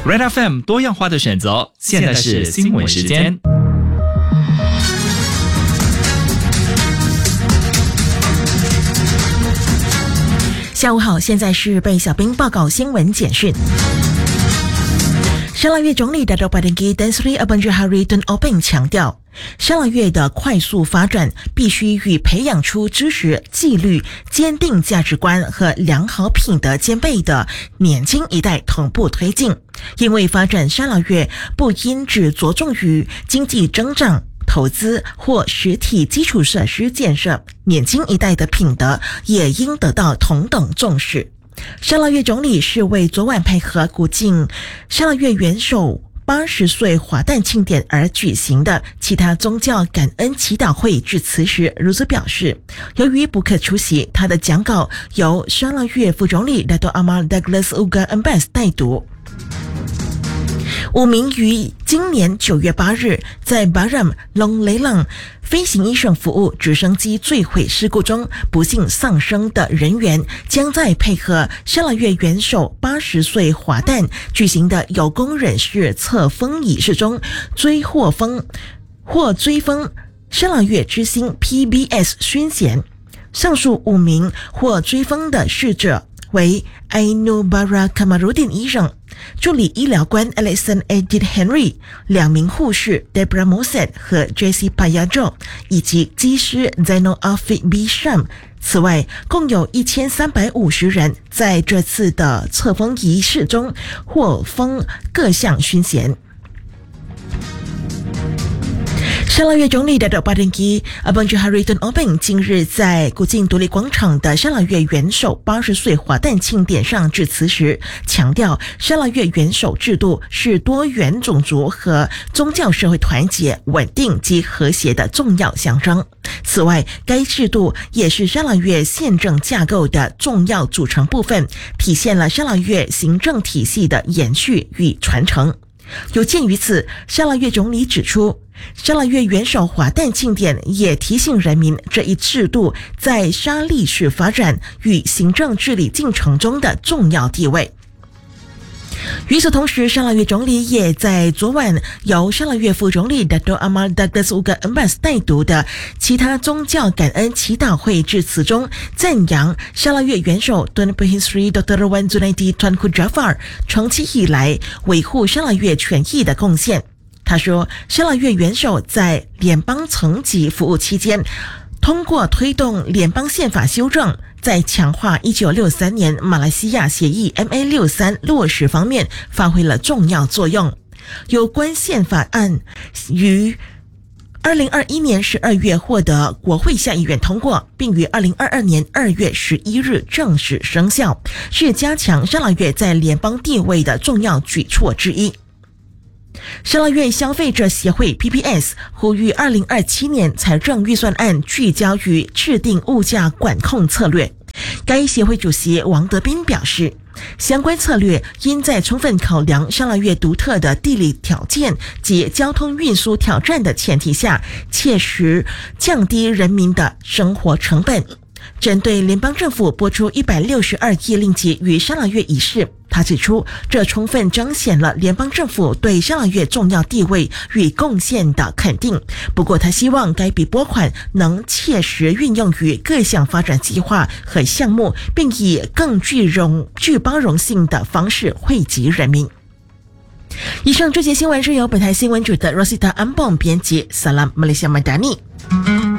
Red FM 多样化的选择，现在是新闻时间。 下午好，现在是被小兵报告新闻简讯。沙拉越总理Datuk Patinggi Tan Sri Abang Johari Tun Openg 强调，沙拉越的快速发展必须与培养出知识、纪律、坚定价值观和良好品德兼备的年轻一代同步推进。因为发展沙拉越不应只着重于经济增长、投资或实体基础设施建设，年轻一代的品德也应得到同等重视。沙拉越总理是为昨晚配合古晋沙拉越元首80岁华诞庆典而举行的其他宗教感恩祈祷会致辞时如此表示，由于不可出席，他的讲稿由沙拉越副总理 Dato' Amar Douglas Uga Embas 代读。5名于今年9月8日在 Baram Long Lelang 飞行医生服务直升机坠毁事故中不幸丧生的人员，将在配合沙拉越元首80岁华诞举行的有功人士册封仪式中追封沙拉越之星 PBS 勋衔。上述5名获追封的逝者为 Ainubara Kamarudin 医生、助理医疗官 Alexander Edith Henry、2名护士 Deborah Mossad 和 Jessie Payajo 以及机师 Zainal Afiq Bisham。此外，共有1350人在这次的册封仪式中获封各项勋衔。沙拉越总理Datuk Patinggi Abang Johari Tun Openg 近日在古晋独立广场的沙拉越元首80岁华诞庆典上致辞时强调，沙拉越元首制度是多元种族和宗教社会团结、稳定及和谐的重要象征。此外，该制度也是沙拉越宪政架构的重要组成部分，体现了沙拉越行政体系的延续与传承。有鉴于此，沙拉越总理指出，沙拉越元首华诞庆典也提醒人民这一制度在沙历史发展与行政治理进程中的重要地位。与此同时，沙拉越总理也在昨晚由沙拉越副总理 Dato' Amar Douglas Uga Embas 代读的其他宗教感恩祈祷会致辞中，赞扬沙拉越元首 Tun Pehin Sri Dr. Wan Zunaidi Tuanku Jafar 长期以来维护沙拉越权益的贡献。他说，沙拉越元首在联邦层级服务期间，通过推动联邦宪法修正，在强化1963年马来西亚协议 MA63 落实方面发挥了重要作用。有关宪法案于2021年12月获得国会下议院通过，并于2022年2月11日正式生效，是加强沙拉越在联邦地位的重要举措之一。沙拉越消费者协会 PPS 呼吁2027年财政预算案聚焦于制定物价管控策略。该协会主席王德斌表示，相关策略应在充分考量沙拉越独特的地理条件及交通运输挑战的前提下，切实降低人民的生活成本。针对联邦政府拨出162亿令吉于沙拉越一事，他指出，这充分彰显了联邦政府对沙拉越重要地位与贡献的肯定。不过，他希望该笔拨款能切实运用于各项发展计划和项目，并以更具包容性的方式惠及人民。以上这节新闻是由本台新闻组的 Rosita Ambon 编辑。Salam Malaysia Madani。